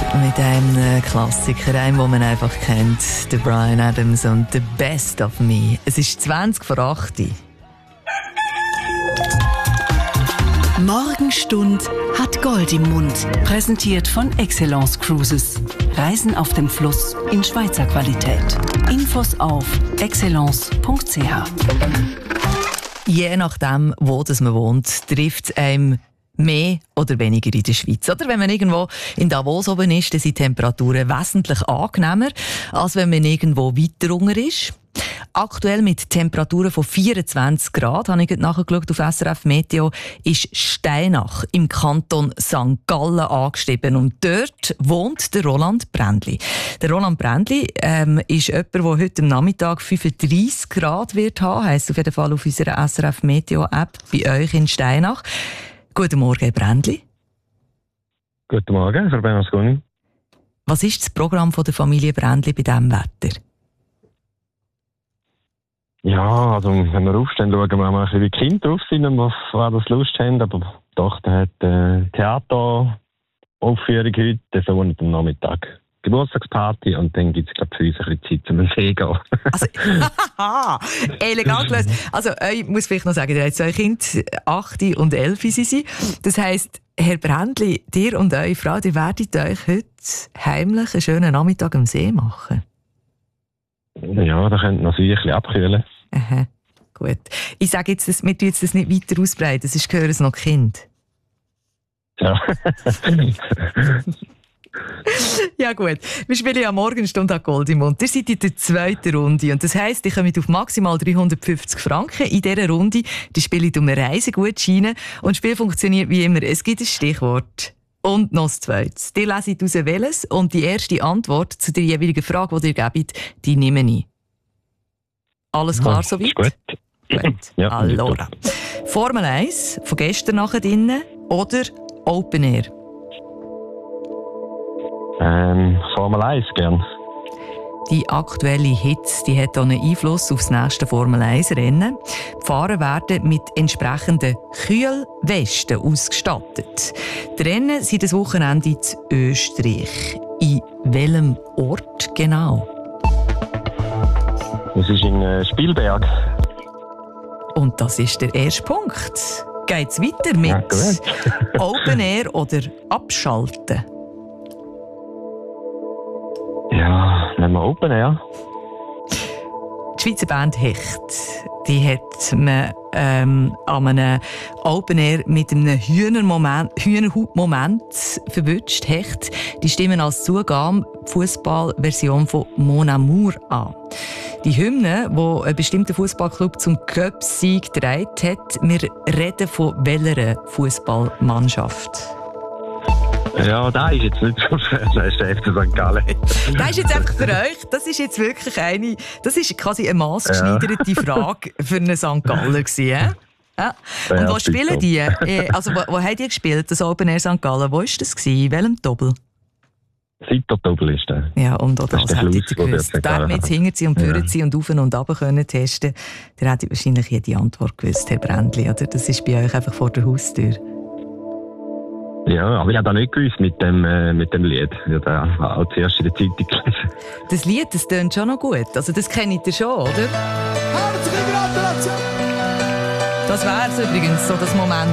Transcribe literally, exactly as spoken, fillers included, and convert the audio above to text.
mit einem Klassiker, einem, den man einfach kennt, der Bryan Adams und «The Best of Me». Es ist zwanzig vor acht. Morgenstund hat Gold im Mund. Präsentiert von Excellence Cruises. Reisen auf dem Fluss in Schweizer Qualität. Infos auf excellence punkt c h. Je nachdem, wo das man wohnt, trifft es einem mehr oder weniger in der Schweiz. Oder wenn man irgendwo in Davos oben ist, dann sind die Temperaturen wesentlich angenehmer, als wenn man irgendwo weiter unten ist. Aktuell mit Temperaturen von vierundzwanzig Grad, habe ich gerade nachgeschaut auf S R F Meteo, ist Steinach im Kanton Sankt Gallen angestiegen. Und dort wohnt der Roland Brändli. Der Roland Brändli ähm, ist jemand, der heute am Nachmittag fünfunddreissig Grad wird haben, heisst auf jeden Fall auf unserer S R F Meteo App bei euch in Steinach. Guten Morgen, Herr Brändli. Guten Morgen, Frau Bernasconi. Was ist das Programm der Familie Brändli bei diesem Wetter? Ja, also wenn wir aufstehen, schauen wir mal, wie die Kinder drauf sind und auf was das Lust haben. Aber die Tochter hat äh, Theateraufführung heute, der Sohn am Nachmittag Geburtstagsparty und dann gibt es, glaube ich, für uns ein bisschen Zeit zum See gehen. Also, elegant gelöst. Also, ich muss vielleicht noch sagen, ihr habt zwei Kinder, acht und elf sind sie. Das heisst, Herr Brändli, dir und eure Frau, ihr werdet euch heute heimlich einen schönen Nachmittag am See machen. Ja, da könnt ihr noch so ein bisschen abkühlen. Aha, gut. Ich sage jetzt, wir tun jetzt das nicht weiter ausbreiten, sonst gehören es noch Kind. Ja. Ja gut, wir spielen ja Morgenstunde an Gold im Mund. Ihr seid in der zweiten Runde und das heisst, ihr kommt auf maximal dreihundertfünfzig Franken in dieser Runde. Die spielt um eine Reisegutscheine und das Spiel funktioniert wie immer. Es gibt ein Stichwort und noch das zweites. Ihr leset aus welches und die erste Antwort zu der jeweiligen Frage, die ihr gebt, die nehme ich. Alles klar ja, soweit? Gut. Gut. Ja, Allora. Formel eins von gestern nachher drinnen oder Open Air? Ähm, Formel eins gern. Die aktuelle Hitze die hat auch einen Einfluss auf das nächste Formel eins Rennen. Die Fahrer werden mit entsprechenden Kühlwesten ausgestattet. Die Rennen sind das Wochenende in Österreich. In welchem Ort genau? Es ist in äh, Spielberg. Und das ist der erste Punkt. Geht's weiter mit Ja, gut. Open Air oder Abschalten? Ja, nehmen wir Open Air. Die Schweizer Band Hecht, die hat man ähm, an einem Open Air mit einem Hühnermoment, Hühnerhautmoment verwünscht. Hecht, die stimmen als Zugabe die Fußballversion von Mon Amour an. Die Hymne, die ein bestimmter Fußballclub zum Cup-Sieg getragen hat, wir reden von welcher Fußballmannschaft? Ja, da ist jetzt nicht so schwer, das ist der F C Sankt Gallen. Das ist jetzt einfach für euch, das ist jetzt wirklich eine, das ist quasi eine maßgeschneiderte ja. Frage für einen Sankt Galler gewesen, ja? Ja. Und ja, wo spielen die? Äh, also wo, wo habt ihr gespielt, das Open Air Sankt Gallen? Wo war das gewesen? In welchem Doppel? Seiter-Doppel ist der. Ja, und auch das, das hättet ihr gewusst. Da hätten wir jetzt hinter sie und führen sie und auf und runter können testen. Dann hättet ihr wahrscheinlich jede Antwort gewusst, Herr Brändli, oder? Das ist bei euch einfach vor der Haustür. Ja, aber ich habe da nicht gewusst mit dem, äh, mit dem Lied. Ich habe da auch zuerst in der Zeitung gelesen. Das Lied, das tönt schon noch gut. Also das kennt ihr schon, oder? Herzliche Gratulation! Das wäre es übrigens, so das Moment.